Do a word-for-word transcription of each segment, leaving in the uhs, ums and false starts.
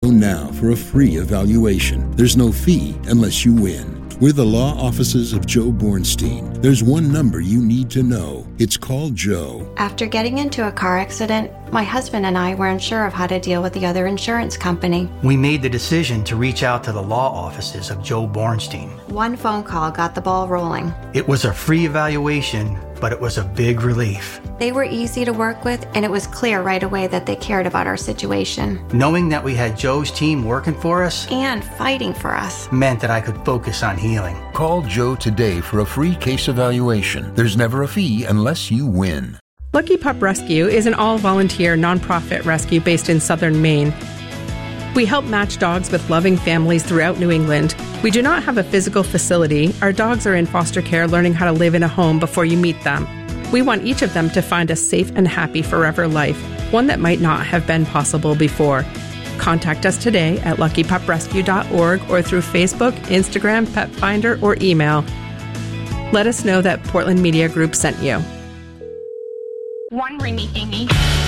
Joe now for a free evaluation. There's no fee unless you win. We're the law offices of Joe Bornstein. There's one number you need to know. It's called Joe. After getting into a car accident, my husband and I weren't sure of how to deal with the other insurance company. We made the decision to reach out to the law offices of Joe Bornstein. One phone call got the ball rolling. It was a free evaluation, but it was a big relief. They were easy to work with, and it was clear right away that they cared about our situation. Knowing that we had Joe's team working for us and fighting for us meant that I could focus on healing. Call Joe today for a free case evaluation. There's never a fee unless you win. Lucky Pup Rescue is an all-volunteer nonprofit rescue based in southern Maine. We help match dogs with loving families throughout New England. We do not have a physical facility. Our dogs are in foster care learning how to live in a home before you meet them. We want each of them to find a safe and happy forever life, one that might not have been possible before. Contact us today at lucky pup rescue dot org or through Facebook, Instagram, Pet Finder, or email. Let us know that Portland Media Group sent you. One ringy dingy.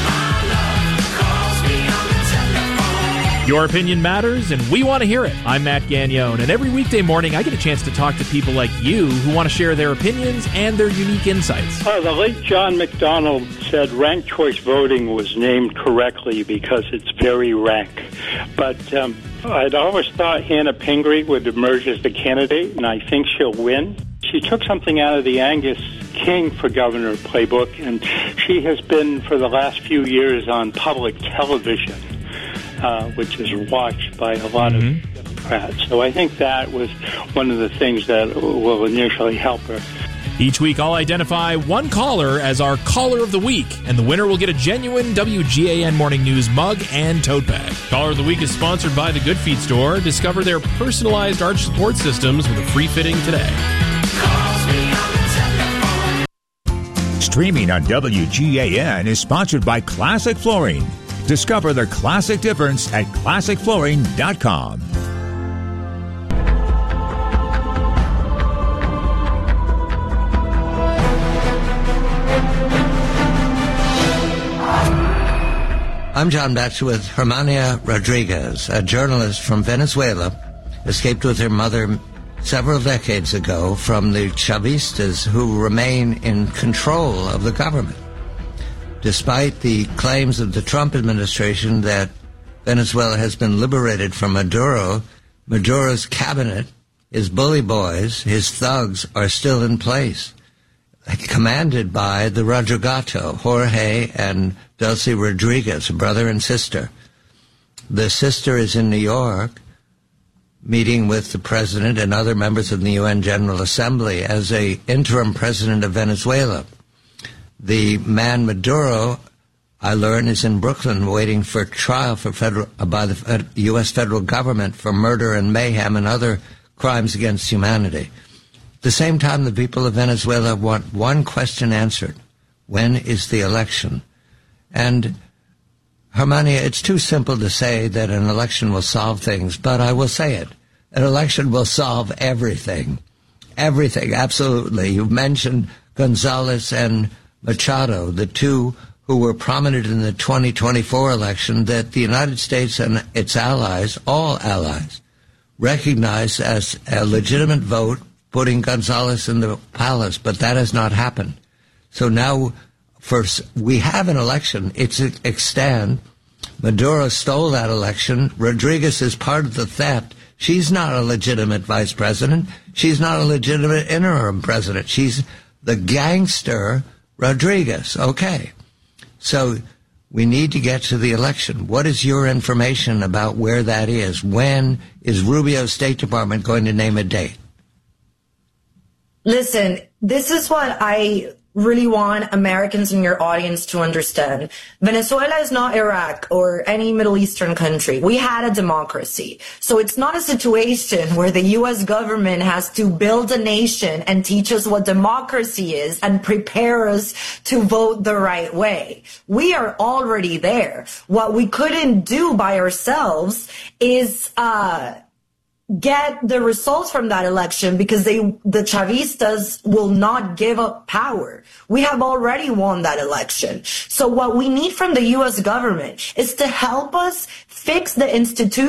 Your opinion matters, and we want to hear it. I'm Matt Gagnone, and every weekday morning I get a chance to talk to people like you who want to share their opinions and their unique insights. Uh, the late John McDonnell said ranked choice voting was named correctly because it's very rank. But um, I'd always thought Hannah Pingree would emerge as the candidate, and I think she'll win. She took something out of the Angus King for Governor playbook, and she has been for the last few years on public television. Uh, which is watched by a lot mm-hmm. of Democrats. So I think that was one of the things that will initially help her. Each week, I'll identify one caller as our Caller of the Week, and the winner will get a genuine W G A N Morning News mug and tote bag. Caller of the Week is sponsored by the Good Feet Store. Discover their personalized arch support systems with a free fitting today. Streaming on W G A N is sponsored by Classic Flooring. Discover the classic difference at classic flooring dot com. I'm John Batch with Germania Rodriguez, a journalist from Venezuela, escaped with her mother several decades ago from the Chavistas who remain in control of the government. Despite the claims of the Trump administration that Venezuela has been liberated from Maduro, Maduro's cabinet, his bully boys, his thugs, are still in place, commanded by the Rodrigato, Jorge and Delcy Rodriguez, brother and sister. The sister is in New York, meeting with the president and other members of the U N General Assembly as a interim president of Venezuela. The man Maduro, I learn, is in Brooklyn waiting for trial for federal by the U S federal government for murder and mayhem and other crimes against humanity. At the same time, the people of Venezuela want one question answered. When is the election? And, Germania, it's too simple to say that an election will solve things, but I will say it. An election will solve everything. Everything, absolutely. You mentioned Gonzalez and Machado, the two who were prominent in the twenty twenty-four election that the United States and its allies, all allies, recognized as a legitimate vote, putting Gonzalez in the palace, but that has not happened. So now first, we have an election. It's extant. Maduro stole that election. Rodriguez is part of the theft. She's not a legitimate vice president. She's not a legitimate interim president. She's the gangster Rodriguez. Okay. So we need to get to the election. What is your information about where that is? When is Rubio's State Department going to name a date? Listen, this is what I really want Americans in your audience to understand. Venezuela is not Iraq or any Middle Eastern country. We had a democracy. So it's not a situation where the U S government has to build a nation and teach us what democracy is and prepare us to vote the right way. We are already there. What we couldn't do by ourselves is, uh, get the results from that election because they, the Chavistas will not give up power. We have already won that election. So what we need from the U S government is to help us fix the institution